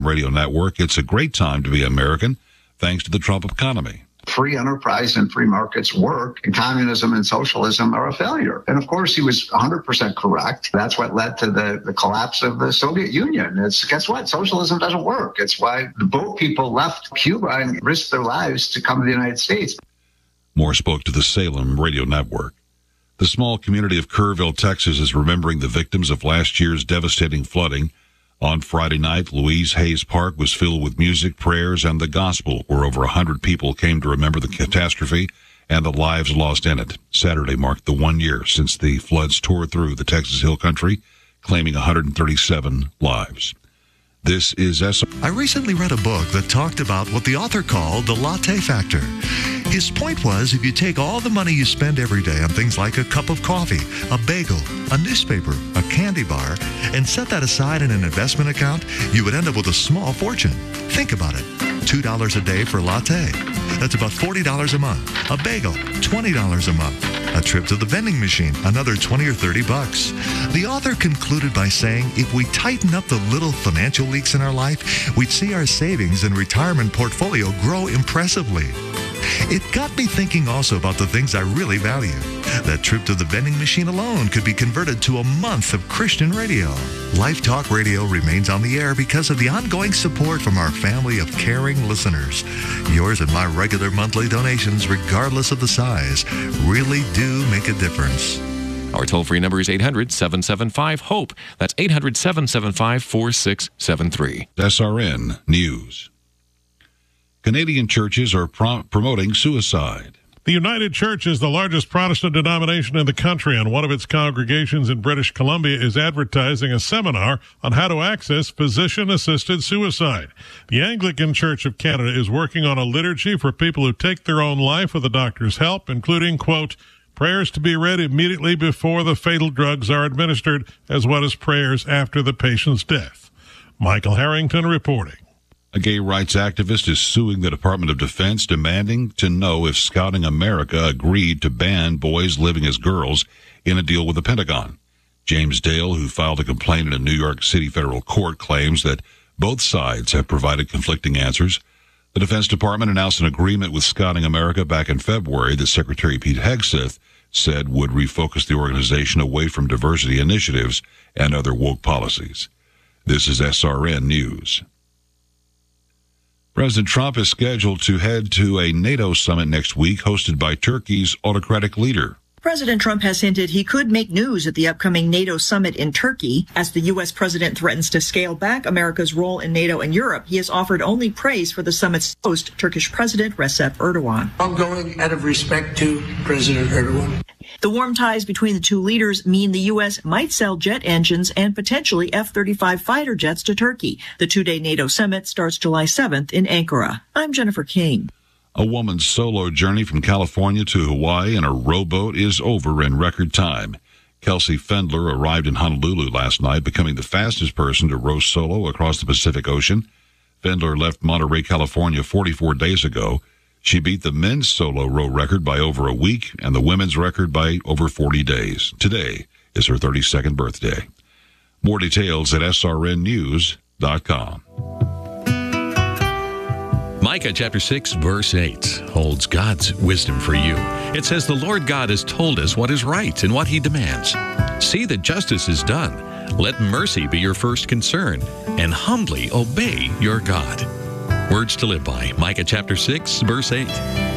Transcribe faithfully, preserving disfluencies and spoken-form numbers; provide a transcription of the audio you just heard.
Radio Network. It's a great time to be American, thanks to the Trump economy. Free enterprise and free markets work, and communism and socialism are a failure. And of course, he was one hundred percent correct. That's what led to the, the collapse of the Soviet Union. It's, guess what? Socialism doesn't work. It's why the boat people left Cuba and risked their lives to come to the United States. Moore spoke to the Salem Radio Network. The small community of Kerrville, Texas, is remembering the victims of last year's devastating flooding. On Friday night, Louise Hayes Park was filled with music, prayers, and the gospel, where over one hundred people came to remember the catastrophe and the lives lost in it. Saturday marked the one year since the floods tore through the Texas Hill Country, claiming one hundred thirty-seven lives. This is S. I recently read a book that talked about what the author called the latte factor. His point was, if you take all the money you spend every day on things like a cup of coffee, a bagel, a newspaper, a candy bar, and set that aside in an investment account, you would end up with a small fortune. Think about it. two dollars a day for a latte. That's about forty dollars a month. A bagel, twenty dollars a month. A trip to the vending machine, another twenty or thirty bucks. The author concluded by saying, if we tighten up the little financial leaks in our life, we'd see our savings and retirement portfolio grow impressively. It got me thinking also about the things I really value. That trip to the vending machine alone could be converted to a month of Christian radio. Life Talk Radio remains on the air because of the ongoing support from our family of caring listeners. Yours and my regular monthly donations, regardless of the size, really do make a difference. Our toll-free number is eight hundred, seven seven five, HOPE. That's eight hundred, seven seven five, four six seven three. S R N News. Canadian churches are pro- promoting suicide. The United Church is the largest Protestant denomination in the country, and one of its congregations in British Columbia is advertising a seminar on how to access physician-assisted suicide. The Anglican Church of Canada is working on a liturgy for people who take their own life with a doctor's help, including, quote, prayers to be read immediately before the fatal drugs are administered, as well as prayers after the patient's death. Michael Harrington reporting. A gay rights activist is suing the Department of Defense, demanding to know if Scouting America agreed to ban boys living as girls in a deal with the Pentagon. James Dale, who filed a complaint in a New York City federal court, claims that both sides have provided conflicting answers. The Defense Department announced an agreement with Scouting America back in February that Secretary Pete Hegseth said would refocus the organization away from diversity initiatives and other woke policies. This is S R N News. President Trump is scheduled to head to a NATO summit next week, hosted by Turkey's autocratic leader. President Trump has hinted he could make news at the upcoming NATO summit in Turkey. As the U S president threatens to scale back America's role in NATO and Europe, he has offered only praise for the summit's host, Turkish President Recep Erdogan. Ongoing out of respect to President Erdogan. The warm ties between the two leaders mean the U S might sell jet engines and potentially F thirty-five fighter jets to Turkey. The two-day NATO summit starts July seventh in Ankara. I'm Jennifer King. A woman's solo journey from California to Hawaii in a rowboat is over in record time. Kelsey Fendler arrived in Honolulu last night, becoming the fastest person to row solo across the Pacific Ocean. Fendler left Monterey, California forty-four days ago. She beat the men's solo row record by over a week and the women's record by over forty days. Today is her thirty-second birthday. More details at S R N news dot com. Micah chapter six, verse eight holds God's wisdom for you. It says, the Lord God has told us what is right and what he demands. See that justice is done. Let mercy be your first concern, and humbly obey your God. Words to live by, Micah chapter six, verse eight.